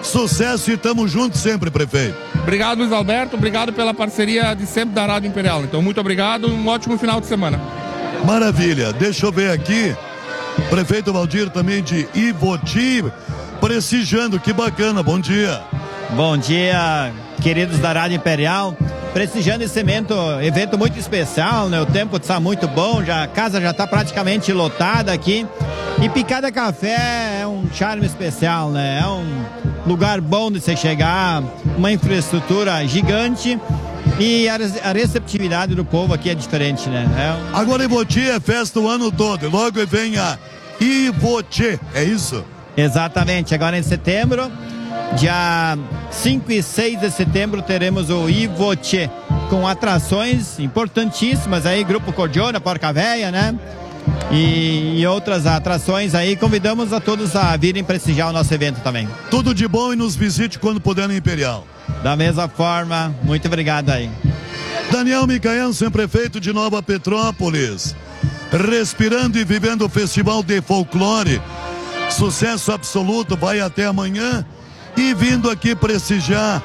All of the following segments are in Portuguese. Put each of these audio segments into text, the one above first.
Sucesso e tamo junto sempre, prefeito. Obrigado, Luiz Alberto. Obrigado pela parceria de sempre da Rádio Imperial. Então, muito obrigado. Um ótimo final de semana. Maravilha. Deixa eu ver aqui. Prefeito Valdir também de Ivoti, prestigiando. Que bacana. Bom dia. Bom dia, queridos da Rádio Imperial. Prestigiando esse evento muito especial, né? O tempo está muito bom, a casa já está praticamente lotada aqui. E Picada Café é um charme especial, né? É um lugar bom de você chegar, uma infraestrutura gigante e a receptividade do povo aqui é diferente, né? Agora Ivoti é festa o ano todo, logo vem a Ivoti, é isso? Exatamente, agora em setembro, dia 5 e 6 de setembro teremos o Ivoti, com atrações importantíssimas aí, Grupo Cordiona, Porca Véia, né? E outras atrações aí, convidamos a todos a virem prestigiar o nosso evento também. Tudo de bom e nos visite quando puder no Imperial. Da mesma forma, muito obrigado aí. Daniel Micaensen, prefeito de Nova Petrópolis, respirando e vivendo o Festival de Folclore, sucesso absoluto, vai até amanhã e vindo aqui prestigiar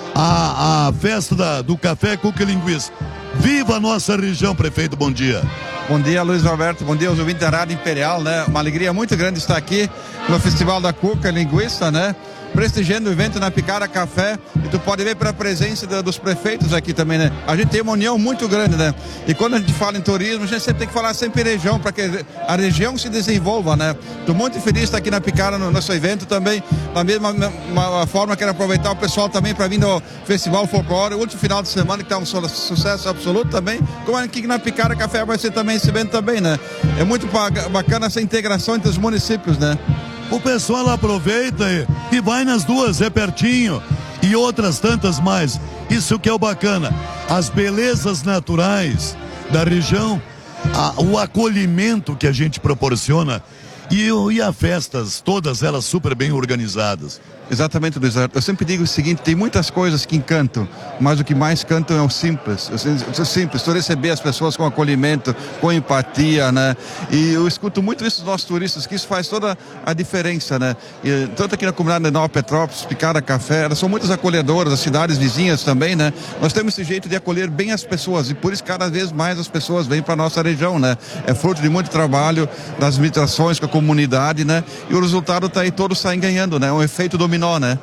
a festa do Café Cuca e Linguiça. Viva a nossa região, prefeito, bom dia. Bom dia, Luiz Alberto, bom dia aos ouvintes da Rádio Imperial, né? Uma alegria muito grande estar aqui no Festival da Cuca e Linguiça, né? Prestigiando o evento na Picada Café, e tu pode ver pela presença dos prefeitos aqui também, né? A gente tem uma união muito grande, né? E quando a gente fala em turismo, a gente sempre tem que falar sempre região, para que a região se desenvolva, né? Estou muito feliz de estar aqui na Picada no nosso evento também. Da mesma forma, quero aproveitar o pessoal também para vir no Festival Folclore, o último final de semana, que está um sucesso absoluto também. Como aqui na Picada Café vai ser também esse evento também, né? É muito bacana essa integração entre os municípios, né? O pessoal aproveita e vai nas duas, é pertinho, e outras tantas mais. Isso que é o bacana, as belezas naturais da região, o acolhimento que a gente proporciona e as festas, todas elas super bem organizadas. Exatamente, Luiz. Eu sempre digo o seguinte, tem muitas coisas que encantam, mas o que mais cantam é o simples. O simples, tu receber as pessoas com acolhimento, com empatia, né? E eu escuto muito isso dos nossos turistas, que isso faz toda a diferença, né? E, tanto aqui na comunidade de Nova Petrópolis, Picada Café, elas são muitas acolhedoras, as cidades vizinhas também, né? Nós temos esse jeito de acolher bem as pessoas e por isso cada vez mais as pessoas vêm para nossa região, né? É fruto de muito trabalho das meditações com a comunidade, né? E o resultado tá aí, todos saem ganhando, né? É um efeito dominó. Né?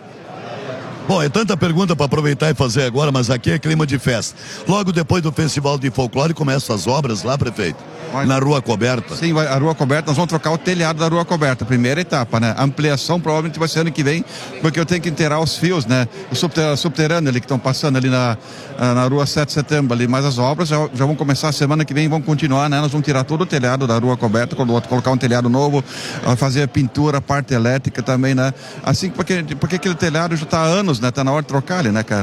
Bom, é tanta pergunta para aproveitar e fazer agora, mas aqui é clima de festa. Logo depois do Festival de Folclore começam as obras lá, prefeito? Na Rua Coberta. Sim, a Rua Coberta, nós vamos trocar o telhado da Rua Coberta, primeira etapa, né? A ampliação provavelmente vai ser ano que vem, porque eu tenho que inteirar os fios, né? O subterrâneo ali que estão passando ali na Rua 7 de Setembro ali, mas as obras já vão começar a semana que vem, vão continuar, né? Nós vamos tirar todo o telhado da Rua Coberta, colocar um telhado novo, fazer a pintura, a parte elétrica também, né? Assim, porque aquele telhado já está há anos, né? Tá na hora de trocar ele, né, cara?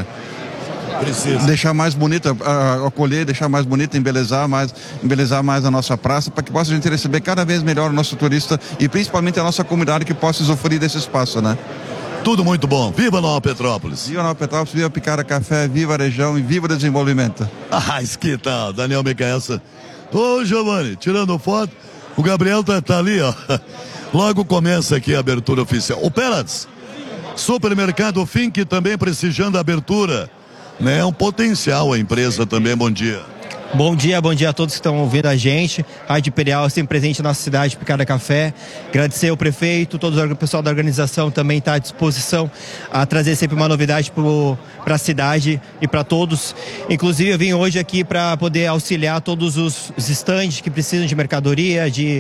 Precisa. Deixar mais bonita, acolher, deixar mais bonita, embelezar mais a nossa praça, para que possa a gente receber cada vez melhor o nosso turista e principalmente a nossa comunidade que possa usufruir desse espaço, né? Tudo muito bom. Viva Nova Petrópolis. Viva Nova Petrópolis, viva Picada Café, viva a região e viva o desenvolvimento. Ah, que tal, Daniel Micaensen. Ô, Giovanni, tirando foto, o Gabriel tá ali, ó. Logo começa aqui a abertura oficial. O Peras, Supermercado Fink também prestigiando a abertura. Né? É um potencial a empresa também, bom dia. Bom dia a todos que estão ouvindo a gente. Rádio Imperial sempre presente na nossa cidade, Picada Café. Agradecer ao prefeito, todo o pessoal da organização também está à disposição a trazer sempre uma novidade para a cidade e para todos. Inclusive eu vim hoje aqui para poder auxiliar todos os estandes que precisam de mercadoria, de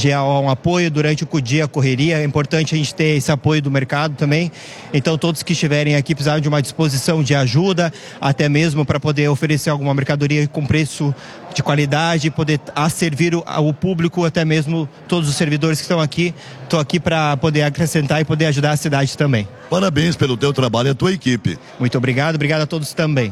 um apoio durante o dia, a correria. É importante a gente ter esse apoio do mercado também. Então todos que estiverem aqui precisarem de uma disposição de ajuda, até mesmo para poder oferecer alguma mercadoria com preço de qualidade, poder servir ao público, até mesmo todos os servidores que estão aqui. Estou aqui para poder acrescentar e poder ajudar a cidade também. Parabéns pelo teu trabalho e a tua equipe. Muito obrigado a todos também.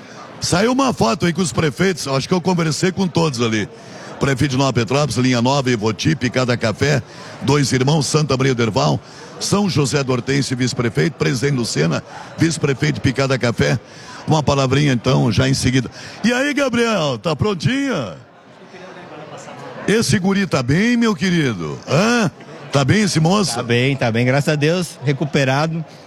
Saiu uma foto aí com os prefeitos, acho que eu conversei com todos ali. Prefeito de Nova Petrópolis, Linha Nova, Ivoti, Picada Café, Dois Irmãos, Santa Maria do Herval, São José do Hortêncio, vice-prefeito, Presidente Lucena, vice-prefeito de Picada Café. Uma palavrinha então, já em seguida. E aí, Gabriel, tá prontinha? Esse guri tá bem, meu querido? Hã? Tá bem esse moço? Tá bem, graças a Deus, recuperado.